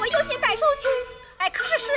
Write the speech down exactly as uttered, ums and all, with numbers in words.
有心摆手去，哎，可是实